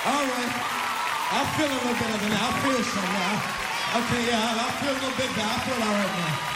All right. I feel a little better now. I feel some now. Okay, yeah, I feel a little bit better. I feel all right now.